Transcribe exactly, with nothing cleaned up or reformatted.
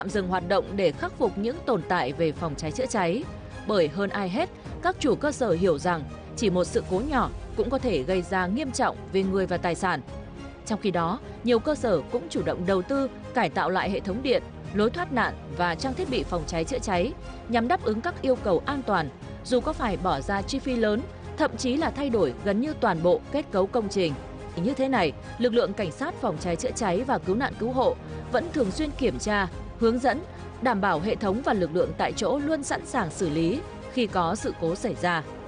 tạm dừng hoạt động để khắc phục những tồn tại về phòng cháy chữa cháy. Bởi hơn ai hết, các chủ cơ sở hiểu rằng chỉ một sự cố nhỏ cũng có thể gây ra nghiêm trọng về người và tài sản. Trong khi đó, nhiều cơ sở cũng chủ động đầu tư, cải tạo lại hệ thống điện, lối thoát nạn và trang thiết bị phòng cháy chữa cháy nhằm đáp ứng các yêu cầu an toàn, dù có phải bỏ ra chi phí lớn, thậm chí là thay đổi gần như toàn bộ kết cấu công trình. Như thế này, lực lượng cảnh sát phòng cháy chữa cháy và cứu nạn cứu hộ vẫn thường xuyên kiểm tra, hướng dẫn, đảm bảo hệ thống và lực lượng tại chỗ luôn sẵn sàng xử lý khi có sự cố xảy ra.